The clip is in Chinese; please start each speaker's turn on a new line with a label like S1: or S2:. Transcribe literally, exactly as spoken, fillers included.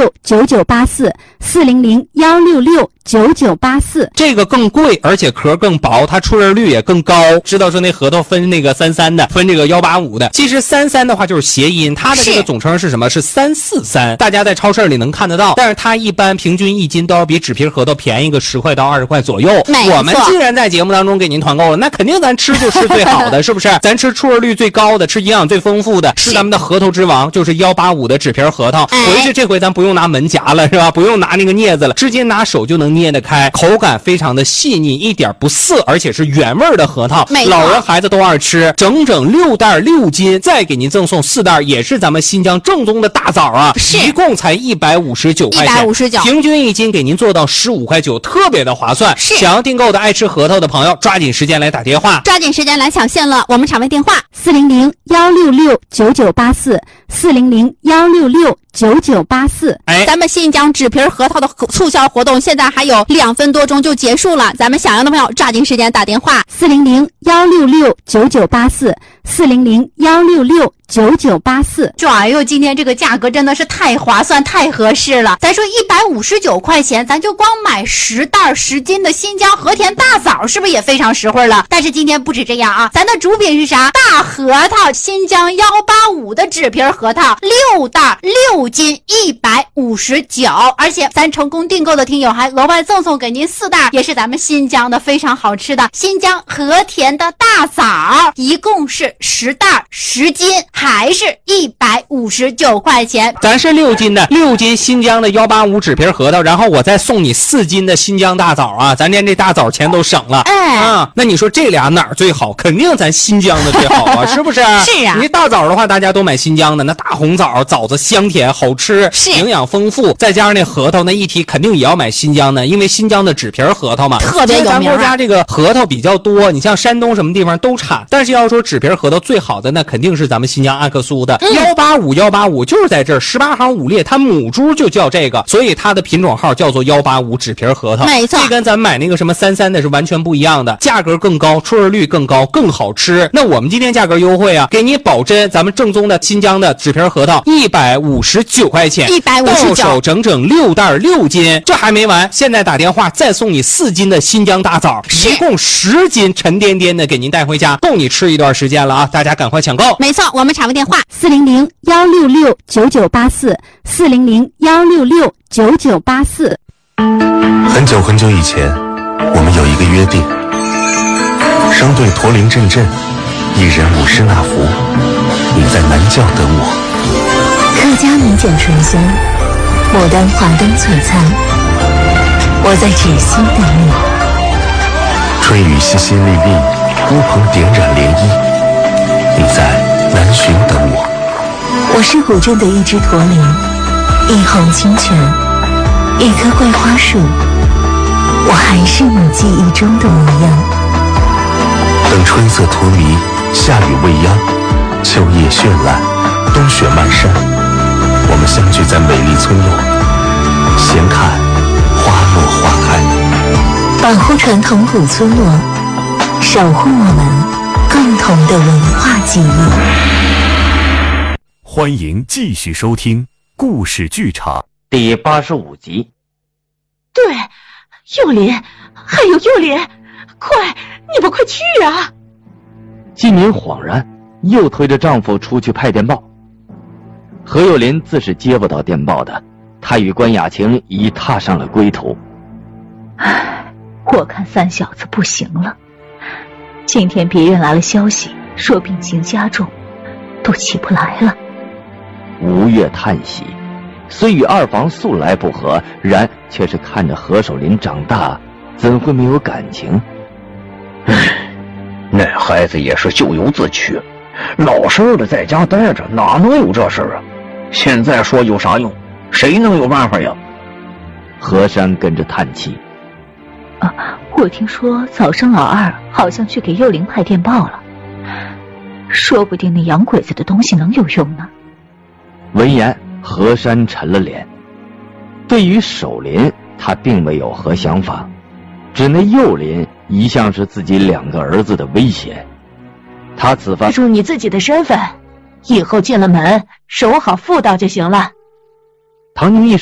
S1: 六九九八四，四零零幺六六九九八四。
S2: 这个更贵，而且壳更薄，它出刃率也更高。知道说那核桃分那个三三的，分这个幺八五的。其实三三的话就是谐音，它的这个总称是什么？是三四三。大家在超市里能看得到，但是它一般平均一斤都要比纸皮核桃便宜个十块到二十块左右。我们既然在节目当中给您团购了，那肯定咱吃就吃最好的，是不是？咱吃出刃率最高的，吃营养最丰富的，吃咱们的核桃之王，就是幺八五的纸皮核桃。回去这回咱不用拿门夹了，是吧？不用拿那个镊子了，直接拿手就能捏得开，口感非常的细腻，一点不涩，而且是原味的核桃，老人孩子都爱吃。整整六袋六斤，再给您赠送四袋，也是咱们新疆正宗的大枣啊，一共才一百五十九块钱，一百五十九，平均一斤给您做到十五块九，特别的划算。想要订购的爱吃核桃的朋友，抓紧时间来打电话，
S1: 抓紧时间来抢现了。我们场外电话四零零幺六六九九八四，四零零幺六六九九八四。哎，咱们新疆纸皮核桃的促销活动现在还有两分多钟就结束了，咱们想要的朋友抓紧时间打电话四零零幺六六九九八四，四零零幺六六九九八四。这哎呦，今天这个价格真的是太划算太合适了。咱说一百五十九块钱，咱就光买十袋十斤的新疆和田大枣，是不是也非常实惠了？但是今天不止这样啊，咱的主品是啥？大核桃，新疆幺八五的纸皮核桃，六袋六斤一百五十九，而且咱成功订购的听友还额外赠送给您四袋，也是咱们新疆的非常好吃的新疆和田的大枣，一共是十袋十斤，还是一百五十九块钱。
S2: 咱是六斤的，六斤新疆的幺八五纸皮核桃，然后我再送你四斤的新疆大枣啊，咱连这大枣钱都省了。哎啊，那你说这俩哪儿最好？肯定咱新疆的最好啊，是不是？
S1: 是啊。
S2: 你大枣的话，大家都买新疆的，那大红枣，枣子香甜好吃，营养丰富，再加上那核桃，那一提肯定也要买新疆的，因为新疆的纸皮核桃嘛，
S1: 特别有名。
S2: 咱国家这个核桃比较多，你像山东什么地方都产，但是要说纸皮核桃最好的，那肯定是咱们新疆阿克苏的幺八五幺八五，就是在这儿十八行五列，它母猪就叫这个，所以它的品种号叫做幺八五纸皮核桃。
S1: 没错，
S2: 这跟咱买那个什么三三的是完全不一样的，价格更高，出刃率更高，更好吃。那我们今天价格优惠啊，给你保真咱们正宗的新疆的纸皮核桃一百五十九块钱，
S1: 一百五十九，
S2: 到手整整六袋六斤。这还没完，现在打电话再送你四斤的新疆大枣，一共十斤沉甸甸的给您带回家，够你吃一段时间了啊！大家赶快抢购。
S1: 没错，我们场外电话四零零幺六六九九八四，四零零幺六六九九八四。
S3: 很久很久以前，我们有一个约定，商队驼铃阵阵，一人舞狮那服，你在南教等我。
S4: 客家民间醇香，牡丹华灯璀璨，我在芷溪等你。
S3: 春雨淅淅沥沥，乌篷点染涟漪，你在南浔等我。
S4: 我是古镇的一只驼铃，一泓清泉，一棵桂花树，我还是你记忆中的模样。
S3: 等春色荼蘼，夏雨未央，秋叶绚烂，冬雪漫山，我们相聚在美丽村落，闲看花落花开。
S4: 保护传统古村落，守护我们共同的文化记忆。
S5: 欢迎继续收听故事剧场
S6: 第八十五集。
S7: 对，幼林，还有幼林，快，你们快去啊！
S6: 金敏恍然，又推着丈夫出去派电报。何幼林自是接不到电报的，她与关雅晴已踏上了归途。
S7: 唉，我看三小子不行了。今天别人来了消息，说病情加重，都起不来了。
S6: 吴越叹息，虽与二房素来不和，然却是看着何守林长大，怎会没有感情？
S8: 唉，那孩子也是咎由自取，老实的在家待着，哪能有这事啊？现在说有啥用？谁能有办法呀？
S6: 何山跟着叹气。
S7: 啊，我听说早上老二好像去给幼林派电报了，说不定那洋鬼子的东西能有用呢。
S6: 闻言，何山沉了脸。对于守林，他并没有何想法，只那幼林一向是自己两个儿子的威胁。他此番
S7: 记住你自己的身份，以后进了门守好妇道就行了。
S6: 唐宁一